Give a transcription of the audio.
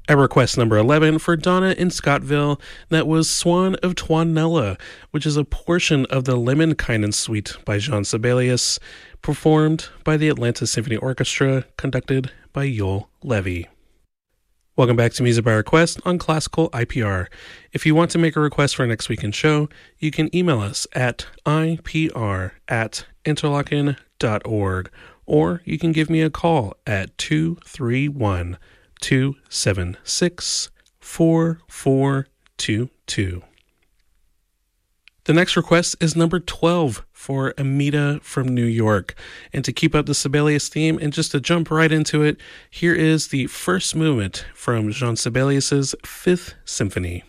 At request number 11 for Donna in Scottville, that was Swan of Twanella, which is a portion of the Lemminkainen Suite by Jean Sibelius, performed by the Atlanta Symphony Orchestra, conducted by Joel Levy. Welcome back to Music by Request on Classical IPR. If you want to make a request for next weekend's show, you can email us at ipr@interlochen.org, or you can give me a call at 231-276-4422. The next request is number 12 for Amita from New York. And to keep up the Sibelius theme and just to jump right into it, here is the first movement from Jean Sibelius's Fifth Symphony.